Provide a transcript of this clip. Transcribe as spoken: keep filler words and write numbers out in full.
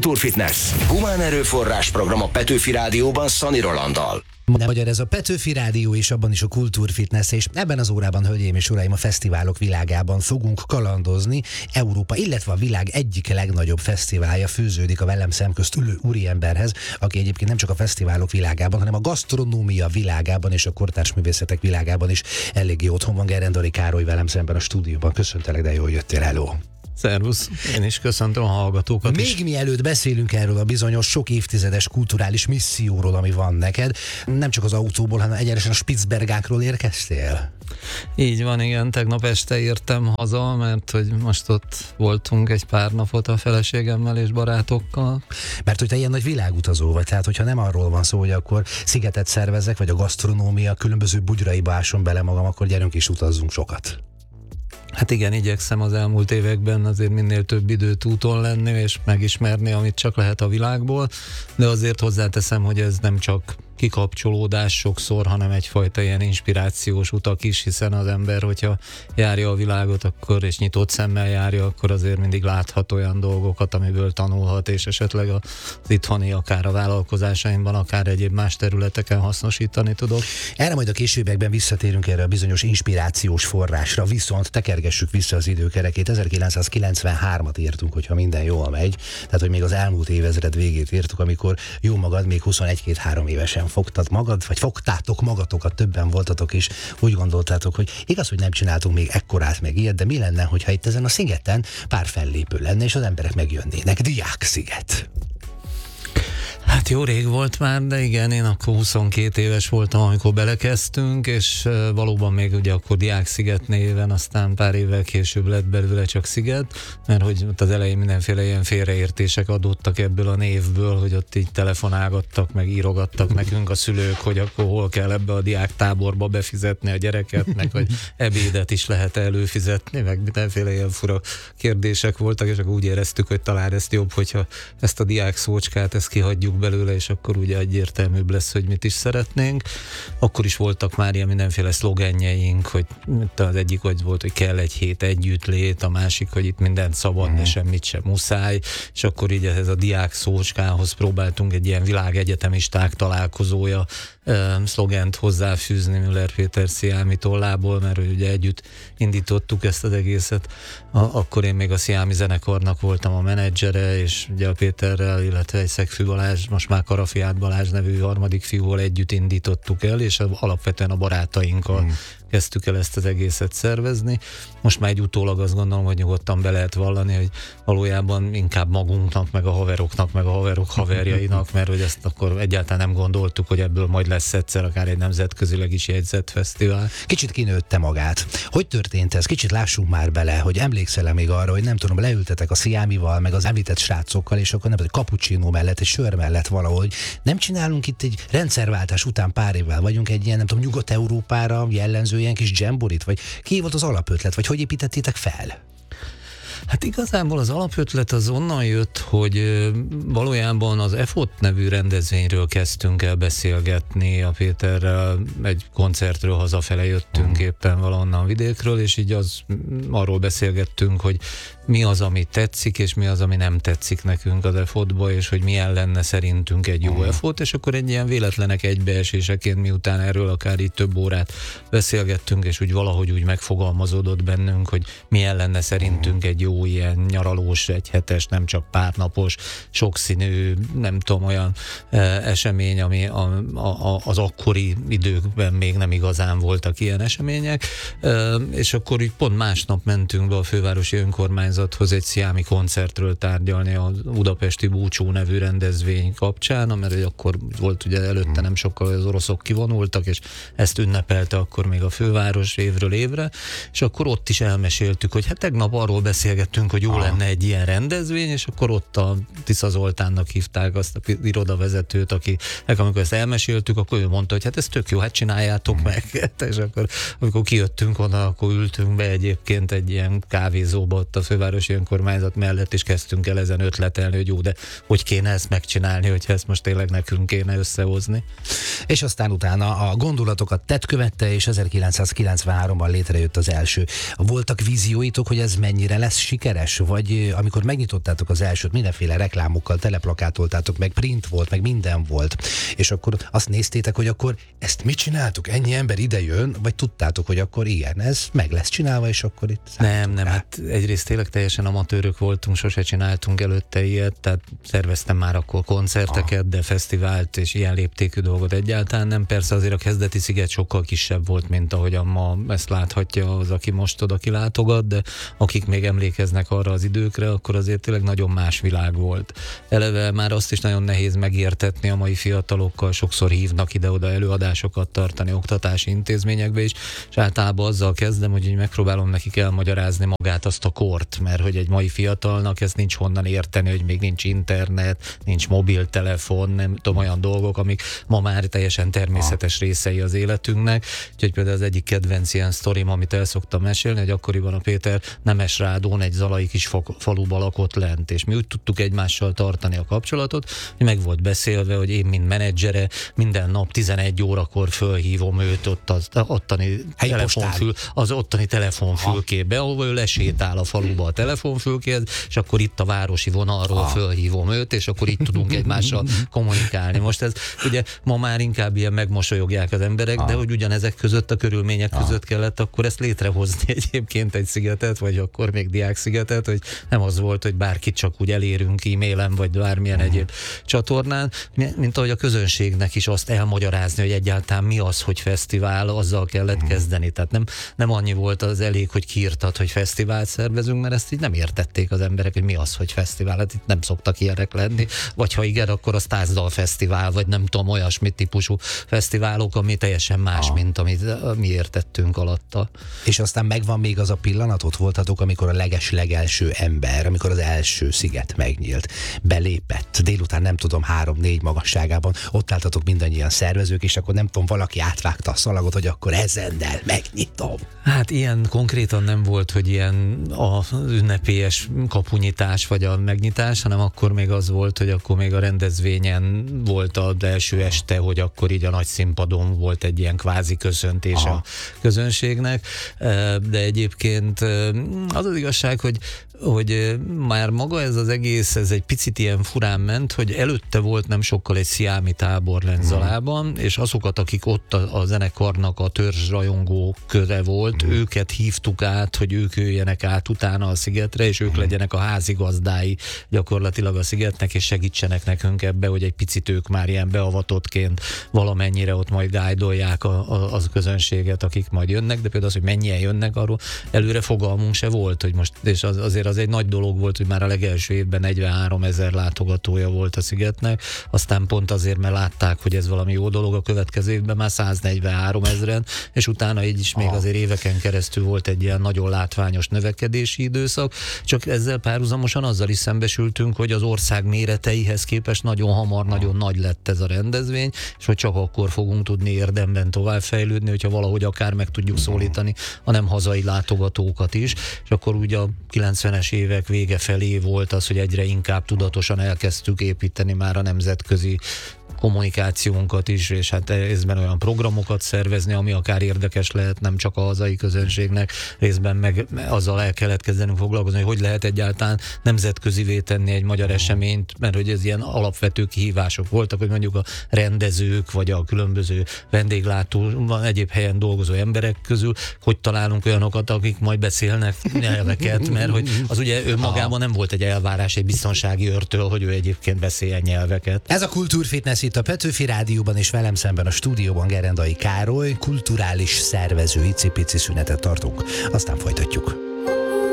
Kultúrfitness. Humán erőforrás program a Petőfi Rádióban Szani Rolanddal. De magyar ez a Petőfi Rádió, és abban is a Kultúrfitness, és ebben az órában, hölgyeim és uraim, a fesztiválok világában fogunk kalandozni. Európa, illetve a világ egyik legnagyobb fesztiválja fűződik a velem szemközt ülő úriemberhez, aki egyébként nem csak a fesztiválok világában, hanem a gasztronómia világában és a kortárs művészetek világában is eléggé otthon van. Gerendari Károly velem szemben a stúdióban. Köszöntelek, de jól jöttél, hello! Szervusz, én is köszöntöm a hallgatókat Még is. mielőtt beszélünk erről a bizonyos sok évtizedes kulturális misszióról, ami van neked, nem csak az autóból, hanem egyenesen a Spitzbergákról érkeztél? Így van, igen, tegnap este értem haza, mert hogy most ott voltunk egy pár napot a feleségemmel és barátokkal. Mert hogy te ilyen nagy világutazó vagy, tehát hogyha nem arról van szó, hogy akkor szigetet szervezek, vagy a gasztronómia különböző bugyraiba ásom bele magam, akkor gyerünk és utazzunk sokat. Hát igen, igyekszem az elmúlt években azért minél több időt úton lenni, és megismerni, amit csak lehet a világból, de azért hozzáteszem, hogy ez nem csak kikapcsolódás sokszor, hanem egyfajta ilyen inspirációs utak is, hiszen az ember, hogyha járja a világot, akkor és nyitott szemmel járja, akkor azért mindig láthat olyan dolgokat, amiből tanulhat, és esetleg az itthoni, akár a vállalkozásaimban, akár egyéb más területeken hasznosítani tudok. Erre majd a későbbekben visszatérünk, erre a bizonyos inspirációs forrásra, viszont tekergessük vissza az időkerekét. ezerkilencszázkilencvenhármat írtunk, hogyha minden jól megy, tehát hogy még az elmúlt évezred végét írtuk, amikor jó magad még huszonegy-két-három évesen fogtad magad, vagy fogtátok magatokat, többen voltatok, és úgy gondoltátok, hogy igaz, hogy nem csináltunk még ekkorát, meg ilyet, de mi lenne, hogyha itt ezen a szigeten pár fellépő lenne, és az emberek megjönnének. Diáksziget. Hát jó rég volt már, de igen, én akkor huszonkét éves voltam, amikor belekezdtünk, és valóban még ugye akkor Diáksziget néven, aztán pár évvel később lett belőle csak Sziget, mert hogy ott az elején mindenféle ilyen félreértések adottak ebből a névből, hogy ott így telefonálgattak, meg írogattak nekünk a szülők, hogy akkor hol kell ebbe a diáktáborba befizetni a gyereket, meg hogy ebédet is lehet előfizetni, meg mindenféle ilyen fura kérdések voltak, és akkor úgy éreztük, hogy talán ezt jobb, hogyha ezt a diák szócskát, ezt kihagyjuk belőle, és akkor ugye egyértelműbb lesz, hogy mit is szeretnénk. Akkor is voltak már ilyen mindenféle szlogenjeink, hogy az egyik hogy volt, hogy kell egy hét együttlét, a másik, hogy itt mindent szabad, mm. de semmit sem muszáj, és akkor így ez a diák szócskához próbáltunk egy ilyen világegyetemisták találkozója uh, szlogent hozzáfűzni Müller Péter Sziámi tollából, mert ugye együtt indítottuk ezt az egészet. A, akkor én még a Sziámi zenekarnak voltam a menedzsere, és ugye a Péterrel, illetve egy Szegfű Balázs, most már Karafiát Balázs nevű harmadik fiúval együtt indítottuk el, és alapvetően a barátainkkal mm. kezdtük el ezt az egészet szervezni. Most már egy utólag azt gondolom, hogy nyugodtan be lehet vallani, hogy valójában inkább magunknak, meg a haveroknak, meg a haverok haverjainak, mert hogy ezt akkor egyáltalán nem gondoltuk, hogy ebből majd lesz egyszer akár egy nemzetközileg is jegyzett fesztivál. Kicsit kinőtte magát. Hogy történt ez? Kicsit lássunk már bele, hogy emlékszel-e még arra, hogy nem tudom, leültetek a Sziámival, meg az említett srácokkal, és akkor nem tudom, cappuccino mellett, egy sör mellett valahogy. Nem csinálunk itt egy rendszerváltás után pár évvel vagyunk egy ilyen, nem tudom, Nyugat-Európára jellemző ilyen kis dzsemborit, vagy ki volt az alapötlet, vagy hogy építettétek fel? Hát igazából az alapötlet az onnan jött, hogy valójában az e fot nevű rendezvényről kezdtünk el beszélgetni a Péterrel, egy koncertről hazafele jöttünk éppen valahonnan vidékről, és így az, arról beszélgettünk, hogy mi az, ami tetszik, és mi az, ami nem tetszik nekünk az e fotba, és hogy milyen lenne szerintünk egy jó e fot, és akkor egy ilyen véletlenek egybeeséseként, miután erről akár így több órát beszélgettünk, és úgy valahogy úgy megfogalmazódott bennünk, hogy milyen lenne szerintünk egy jó ilyen nyaralós, egyhetes, nem csak párnapos, sokszínű, nem tudom, olyan e, esemény, ami a, a, az akkori időkben még nem igazán voltak ilyen események, e, és akkor így pont másnap mentünk be a fővárosi önkormányzathoz egy sziámi koncertről tárgyalni a budapesti Búcsú nevű rendezvény kapcsán, mert akkor volt ugye előtte nem sokkal az oroszok kivonultak, és ezt ünnepelte akkor még a főváros évről évre, és akkor ott is elmeséltük, hogy hát tegnap arról beszélgettünk, hogy jó Aha. lenne egy ilyen rendezvény, és akkor ott a Tisza Zoltánnak hívták azt a irodavezetőt, aki, amikor ezt elmeséltük, akkor ő mondta, hogy hát ez tök jó, hát csináljátok meg. És akkor, amikor kijöttünk onnan, akkor ültünk be egyébként egy ilyen kávézóba ott a fővárosi önkormányzat mellett, és kezdtünk el ezen ötletelni, hogy jó, de hogy kéne ezt megcsinálni, hogyha ezt most tényleg nekünk kéne összehozni. És aztán utána a gondolatokat tett követte, és ezerkilencszázkilencvenháromban létrejött az első. Voltak vízióitok, hogy ez mennyire lesz sikeres, vagy amikor megnyitottátok az elsőt, mindenféle reklámokkal teleplakátoltátok, meg print volt, meg minden volt, és akkor azt néztétek, hogy akkor ezt mit csináltuk? Ennyi ember ide jön, vagy tudtátok, hogy akkor igen, ez meg lesz csinálva, és akkor itt Nem, nem, rá. hát egyrészt tényleg teljesen amatőrök voltunk, sose csináltunk előtte ilyet, tehát szerveztem már akkor koncerteket, ah. de fesztivált és ilyen léptékű dolgot egyáltalán nem. Persze azért a kezdeti sziget sokkal kisebb volt, mint ahogyan ma ezt láthatja az, aki most oda kilátogat, de akik még emlékeznek arra az időkre, akkor azért tényleg nagyon más világ volt. Eleve már azt is nagyon nehéz megértetni a mai fiatalokkal, sokszor hívnak ide-oda előadásokat tartani oktatási intézményekbe is, és általában azzal kezdem, hogy így megpróbálom nekik elmagyarázni magát azt a kort, mert hogy egy mai fiatalnak ezt nincs honnan érteni, hogy még nincs internet, nincs mobiltelefon, nem tudom, olyan dolgok, amik ma már teljesen természetes részei az életünknek. Úgyhogy például az egyik kedvenc ilyen sztorim, amit el szoktam mesélni, hogy akkoriban a Péter Nemesrádón egy zalai kis faluba lakott lent, és mi úgy tudtuk egymással tartani a kapcsolatot, hogy meg volt beszélve, hogy én, mint menedzsere, minden nap tizenegy órakor fölhívom őt ott az ottani telefonfül, az ottani telefonfülkébe, ahol ő lesétál a faluba a telefonfülkéhez, és akkor itt a városi vonalról ha. fölhívom őt, és akkor itt tudunk egymással kommunikálni. Most ez ugye ma már inkább ilyen megmosolyogják az emberek, ha. de hogy ugyanezek között, a körülmények ha. között kellett akkor ezt létrehozni egyébként egy szigetet, vagy akkor még diákszigetet, hogy nem az volt, hogy bárkit csak úgy elérünk e-mailen, vagy bármilyen uh-huh. egyéb csatornán, mint ahogy a közönségnek is azt elmagyarázni, hogy egyáltalán mi az, hogy fesztivál, azzal kellett uh-huh. kezdeni. Tehát nem, nem annyi volt az elég, hogy kiírtad, hogy fesztivált szervezünk, mert ezt így nem értették az emberek, hogy mi az, hogy fesztivál. Hát itt nem szoktak ilyenek lenni. Vagy ha igen, akkor az Tázdal fesztivál, vagy nem tudom, olyasmi típusú fesztiválok, ami teljesen más, ah. mint amit mi értettünk alatta. És aztán megvan még az a pillanat, ott voltatok, amikor a leges legelső ember, amikor az első sziget megnyílt, belépett, délután nem tudom, három-négy magasságában, ott álltatok mindannyian szervezők, és akkor nem tudom, valaki átvágta a szalagot, hogy akkor ezennel megnyitom. Hát ilyen konkrétan nem volt, hogy ilyen az ünnepélyes kapunyítás vagy a megnyitás, hanem akkor még az volt, hogy akkor még a rendezvényen volt az első este, hogy akkor így a nagy színpadon volt egy ilyen kvázi köszöntés Aha. a közönségnek, de egyébként az az igazság, hogy hogy már maga ez az egész, ez egy picit ilyen furán ment, hogy előtte volt nem sokkal egy sziámi tábor Lenzalában, és azokat, akik ott a, a zenekarnak a törzsrajongó köre volt, mm. őket hívtuk át, hogy ők jöjjenek át utána a szigetre, és ők legyenek a házigazdái gyakorlatilag a szigetnek, és segítsenek nekünk ebbe, hogy egy picit ők már ilyen beavatottként valamennyire ott majd guide-olják a, a, az közönséget, akik majd jönnek, de például az, hogy mennyien jönnek, arról előre fogalmunk se volt, hogy most, és az, azért az egy nagy dolog volt, hogy már a legelső évben negyvenhárom ezer látogatója volt a szigetnek, aztán pont azért, mert látták, hogy ez valami jó dolog, a következő évben már száznegyvenhárom ezeren, és utána így is még azért éveken keresztül volt egy ilyen nagyon látványos növekedési időszak, csak ezzel párhuzamosan azzal is szembesültünk, hogy az ország méreteihez képest nagyon hamar, nagyon nagy lett ez a rendezvény, és hogy csak akkor fogunk tudni érdemben továbbfejlődni, hogyha valahogy akár meg tudjuk szólítani a nem hazai látogatókat is, és akkor ugye a kilencvenes évek vége felé volt az, hogy egyre inkább tudatosan elkezdtük építeni már a nemzetközi kommunikációnkat is, és hát részben olyan programokat szervezni, ami akár érdekes lehet nem csak a hazai közönségnek, részben meg azzal el kellett kezdenünk foglalkozni, hogy hogy lehet egyáltalán nemzetközivé tenni egy magyar eseményt, mert hogy ez ilyen alapvető kihívások voltak, hogy mondjuk a rendezők, vagy a különböző vendéglátó, egyéb helyen dolgozó emberek közül, hogy találunk olyanokat, akik majd beszélnek nyelveket, mert hogy az ugye önmagában nem volt egy elvárás egy biztonsági őrtől, hogy ő egyébként beszéljen nyelveket. Ez a Kultúrfitness itt a Petőfi Rádióban, és velem szemben a stúdióban Gerendai Károly, kulturális szervező, icipici szünetet tartunk. Aztán folytatjuk.